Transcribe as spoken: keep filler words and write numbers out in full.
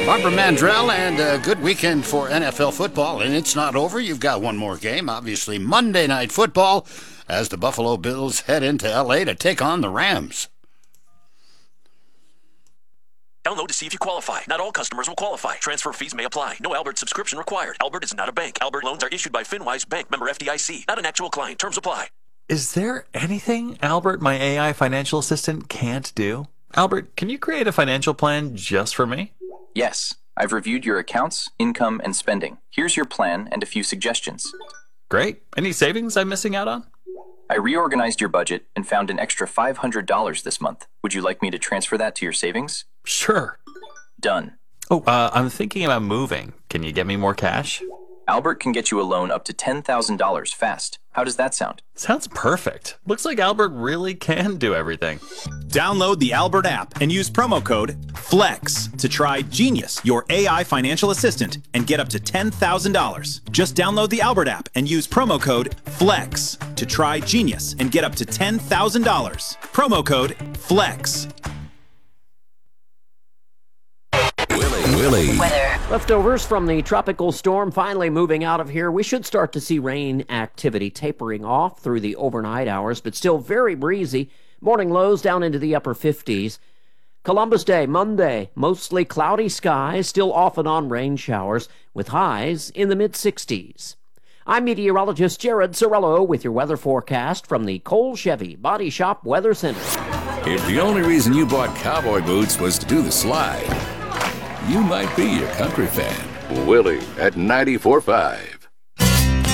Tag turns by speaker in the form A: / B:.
A: Barbara Mandrell, and a good weekend for N F L football, and it's not over. You've got one more game, obviously Monday Night Football, as the Buffalo Bills head into L A to take on the Rams.
B: Download to see if you qualify. Not all customers will qualify. Transfer fees may apply. No Albert subscription required. Albert is not a bank. Albert loans are issued by FinWise Bank, member F D I C. Not an actual client. Terms apply.
C: Is there anything Albert, my A I financial assistant, can't do? Albert, can you create a financial plan just for me?
D: Yes. I've reviewed your accounts, income, and spending. Here's your plan and a few suggestions.
C: Great. Any savings I'm missing out on?
D: I reorganized your budget and found an extra five hundred dollars this month. Would you like me to transfer that to your savings?
C: Sure.
D: Done.
C: Oh, uh, I'm thinking about moving. Can you get me more cash?
D: Albert can get you a loan up to ten thousand dollars fast. How does that sound?
C: Sounds perfect. Looks like Albert really can do everything.
E: Download the Albert app and use promo code FLEX to try Genius, your A I financial assistant, and get up to ten thousand dollars. Just download the Albert app and use promo code FLEX to try Genius and get up to ten thousand dollars. Promo code FLEX.
F: Willie. Willie.
G: Weather. Leftovers from the tropical storm finally moving out of here. We should start to see rain activity tapering off through the overnight hours, but still very breezy. Morning lows down into the upper fifties. Columbus Day, Monday, mostly cloudy skies, still off and on rain showers, with highs in the mid-sixties. I'm meteorologist Jared Sorello with your weather forecast from the Cole Chevy Body Shop Weather Center.
F: If the only reason you bought cowboy boots was to do the slide, you might be a country fan. Willie at ninety-four point five.